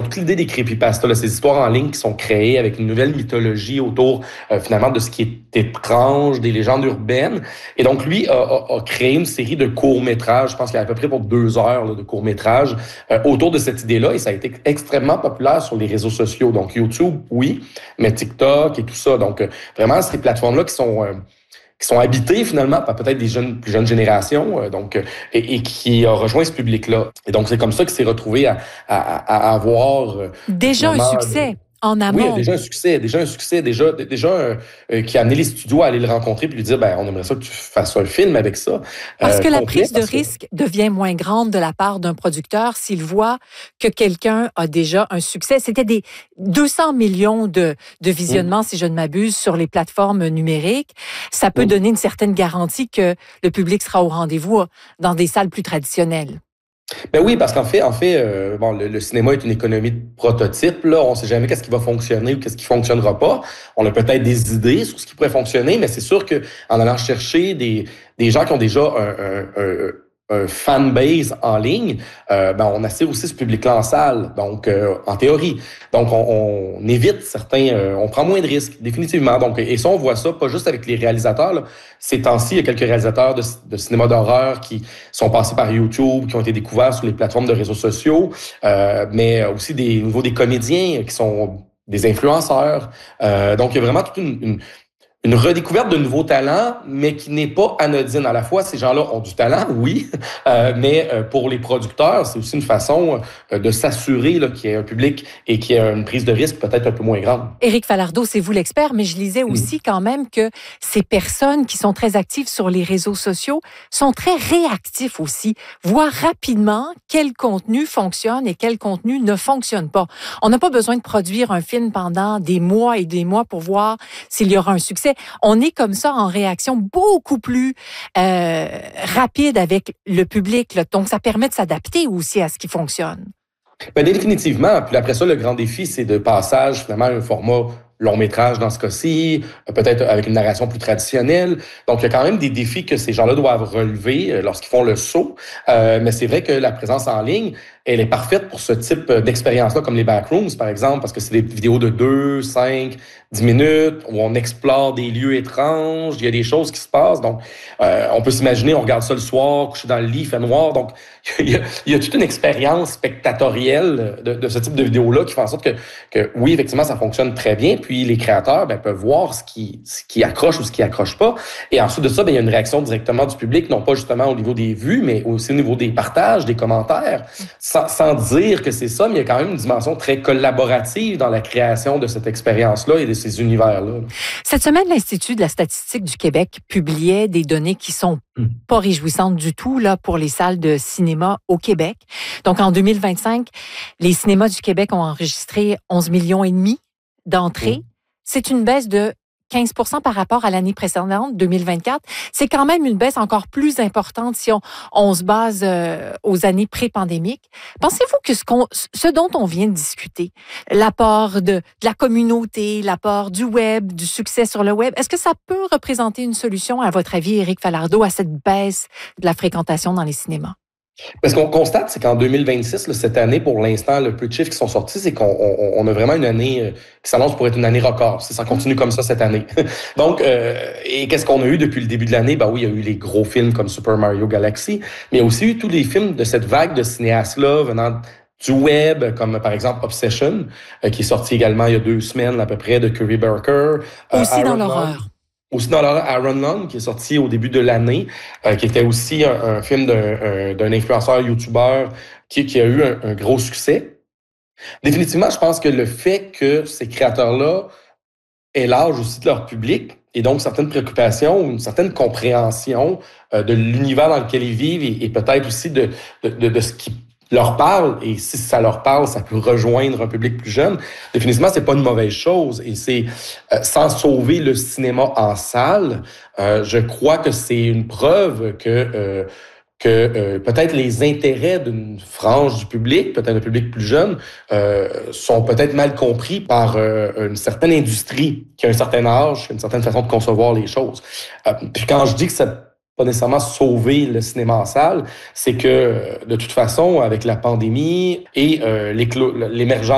toute l'idée des creepypastas, là, ces histoires en ligne qui sont créées avec une nouvelle mythologie autour finalement de ce qui est étrange, des légendes urbaines. Et donc, lui a créé une série de courts-métrages, je pense qu'il y a à peu près pour 2 heures là, de courts-métrages autour de cette idée-là. Et ça a été extrêmement populaire sur les réseaux sociaux. Donc, YouTube, oui, mais TikTok et tout ça. Donc, vraiment, ces plateformes-là qui sont habitées finalement par peut-être des plus jeunes générations, et qui a rejoint ce public-là. Et donc, c'est comme ça qu'il s'est retrouvé à avoir... Déjà un succès en Oui, amont. déjà un succès, qui a amené les studios à aller le rencontrer puis lui dire, on aimerait ça que tu fasses un film avec ça. Parce que la complet, prise de risque devient moins grande de la part d'un producteur s'il voit que quelqu'un a déjà un succès. C'était des 200 millions de visionnements, si je ne m'abuse, sur les plateformes numériques. Ça peut donner une certaine garantie que le public sera au rendez-vous dans des salles plus traditionnelles. Ben oui, parce qu'en fait, le cinéma est une économie de prototype. Là, on ne sait jamais qu'est-ce qui va fonctionner ou qu'est-ce qui fonctionnera pas. On a peut-être des idées sur ce qui pourrait fonctionner, mais c'est sûr que en allant chercher des gens qui ont déjà un fanbase en ligne, on attire aussi ce public-là en salle, donc en théorie. Donc, on évite on prend moins de risques, définitivement. Donc, et ça, on voit ça pas juste avec les réalisateurs. Là. Ces temps-ci, il y a quelques réalisateurs de cinéma d'horreur qui sont passés par YouTube, qui ont été découverts sur les plateformes de réseaux sociaux, mais aussi au niveau des comédiens qui sont des influenceurs. Donc, il y a vraiment toute une redécouverte de nouveaux talents, mais qui n'est pas anodine. À la fois, ces gens-là ont du talent, oui, mais pour les producteurs, c'est aussi une façon de s'assurer là, qu'il y ait un public et qu'il y ait une prise de risque peut-être un peu moins grande. Éric Falardeau, c'est vous l'expert, mais je lisais aussi quand même que ces personnes qui sont très actives sur les réseaux sociaux sont très réactifs aussi, voient rapidement quel contenu fonctionne et quel contenu ne fonctionne pas. On n'a pas besoin de produire un film pendant des mois et des mois pour voir s'il y aura un succès. On est comme ça en réaction beaucoup plus rapide avec le public. Là. Donc, ça permet de s'adapter aussi à ce qui fonctionne. Ben, définitivement. Puis après ça, le grand défi, c'est de passage finalement à un format long métrage dans ce cas-ci, peut-être avec une narration plus traditionnelle. Donc, il y a quand même des défis que ces gens-là doivent relever lorsqu'ils font le saut. Mais c'est vrai que la présence en ligne, elle est parfaite pour ce type d'expérience-là, comme les backrooms, par exemple, parce que c'est des vidéos de 2, 5, 10 minutes où on explore des lieux étranges, il y a des choses qui se passent. Donc, on peut s'imaginer, on regarde ça le soir, couché dans le lit, il fait noir. Donc, il y a toute une expérience spectatorielle de ce type de vidéo-là qui fait en sorte que oui, effectivement, ça fonctionne très bien. Puis les créateurs peuvent voir ce qui accroche ou ce qui accroche pas. Et ensuite de ça, il y a une réaction directement du public, non pas justement au niveau des vues, mais aussi au niveau des partages, des commentaires. Sans dire que c'est ça, mais il y a quand même une dimension très collaborative dans la création de cette expérience-là et de ces univers-là. Cette semaine, l'Institut de la statistique du Québec publiait des données qui sont pas réjouissantes du tout là pour les salles de cinéma au Québec. Donc, en 2025, les cinémas du Québec ont enregistré 11,5 millions d'entrées. C'est une baisse de 15% par rapport à l'année précédente, 2024. C'est quand même une baisse encore plus importante si on se base aux années pré-pandémiques. Pensez-vous que ce dont on vient de discuter, l'apport de la communauté, l'apport du web, du succès sur le web, est-ce que ça peut représenter une solution, à votre avis, Éric Falardeau, à cette baisse de la fréquentation dans les cinémas? Ce qu'on constate, c'est qu'en 2026, là, cette année, pour l'instant, le peu de chiffres qui sont sortis, c'est qu'on a vraiment une année qui s'annonce pour être une année record. Si ça continue comme ça cette année. Donc, et qu'est-ce qu'on a eu depuis le début de l'année? Oui, il y a eu les gros films comme Super Mario Galaxy, mais il y a aussi eu tous les films de cette vague de cinéastes-là venant du web, comme par exemple Obsession, qui est sorti également il y a 2 semaines à peu près, de Curry Barker. Aussi dans l'horreur. Aussi dans l'horreur, Aaron Long, qui est sorti au début de l'année, qui était aussi un film d'un influenceur YouTuber qui a eu un gros succès. Définitivement, je pense que le fait que ces créateurs-là aient l'âge aussi de leur public et donc certaines préoccupations ou une certaine compréhension de l'univers dans lequel ils vivent et peut-être aussi de ce qui leur parle, et si ça leur parle, ça peut rejoindre un public plus jeune. Définitivement, c'est pas une mauvaise chose, et c'est sans sauver le cinéma en salle, je crois que c'est une preuve que peut-être les intérêts d'une frange du public, peut-être un public plus jeune, sont peut-être mal compris par une certaine industrie qui a un certain âge, une certaine façon de concevoir les choses. Puis quand je dis que ça pas nécessairement sauver le cinéma en salle, c'est que de toute façon, avec la pandémie et l'émergence